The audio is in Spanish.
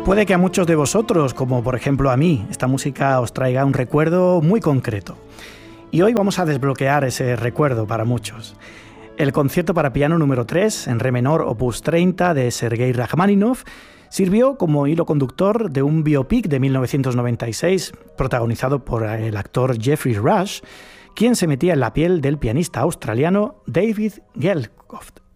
Puede que a muchos de vosotros, como por ejemplo a mí, esta música os traiga un recuerdo muy concreto. Y hoy vamos a desbloquear ese recuerdo para muchos. El concierto para piano número 3, en re menor, opus 30, de Sergei Rachmaninoff, sirvió como hilo conductor de un biopic de 1996, protagonizado por el actor Jeffrey Rush, quien se metía en la piel del pianista australiano David Gelkoft.